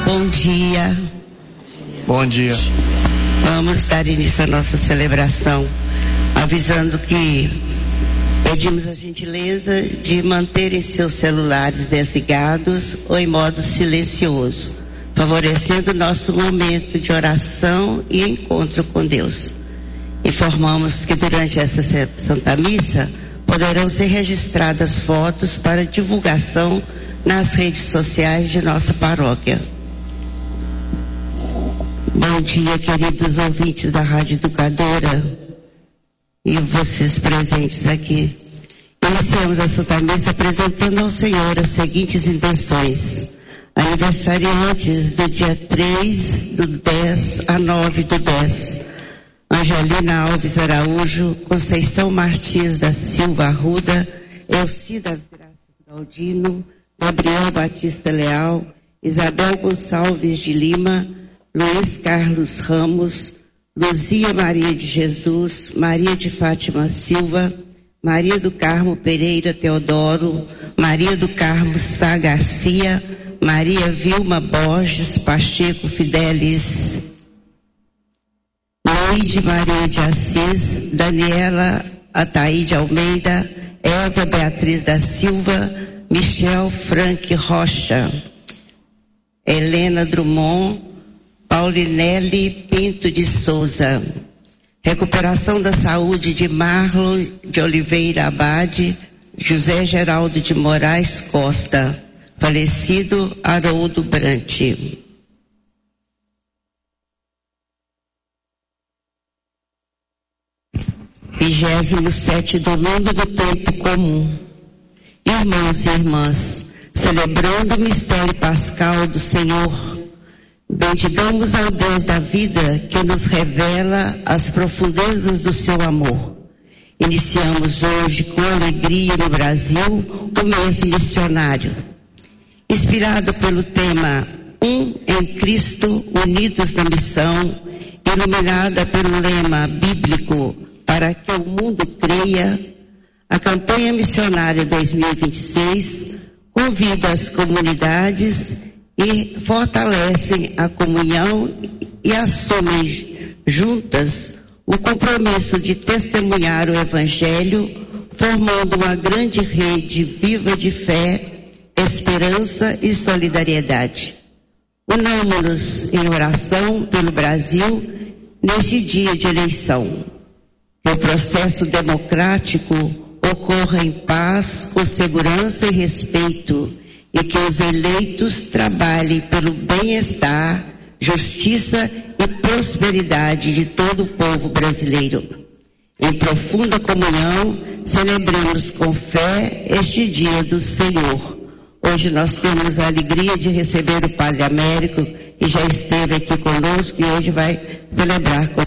Bom dia. Bom dia. Vamos dar início à nossa celebração, avisando que pedimos a gentileza de manterem seus celulares desligados ou em modo silencioso, favorecendo nosso momento de oração e encontro com Deus. Informamos que durante esta Santa Missa poderão ser registradas fotos para divulgação nas redes sociais de nossa paróquia. Bom dia, queridos ouvintes da Rádio Educadora e vocês presentes aqui. Iniciamos a Santa Missa apresentando ao Senhor as seguintes intenções. Aniversariantes do dia 3/10 a 9/10. Angelina Alves Araújo, Conceição Martins da Silva Arruda, Elci das Graças Galdino, Gabriel Batista Leal, Isabel Gonçalves de Lima, Luiz Carlos Ramos, Luzia Maria de Jesus, Maria de Fátima Silva, Maria do Carmo Pereira Teodoro, Maria do Carmo Sá Garcia, Maria Vilma Borges Pacheco Fidelis, Neide Maria de Assis, Daniela Ataíde Almeida, Eva Beatriz da Silva, Michel Frank Rocha, Helena Drummond, Paulinelli Pinto de Souza. Recuperação da saúde de Marlon de Oliveira Abade, José Geraldo de Moraes Costa, falecido Haroldo Brant. 27º domingo do tempo comum. Irmãos e irmãs, celebrando o mistério pascal do Senhor, bendigamos ao Deus da vida que nos revela as profundezas do seu amor. Iniciamos hoje com alegria no Brasil o mês missionário. Inspirado pelo tema em Cristo, unidos na missão, iluminada pelo lema bíblico para que o mundo creia, a campanha missionária 2026 convida as comunidades e fortalecem a comunhão e assumem juntas o compromisso de testemunhar o Evangelho, formando uma grande rede viva de fé, esperança e solidariedade. Unamo-nos em oração pelo Brasil nesse dia de eleição. Que o processo democrático ocorra em paz, com segurança e respeito, e que os eleitos trabalhem pelo bem-estar, justiça e prosperidade de todo o povo brasileiro. Em profunda comunhão, celebramos com fé este dia do Senhor. Hoje nós temos a alegria de receber o Padre Américo, que já esteve aqui conosco e hoje vai celebrar com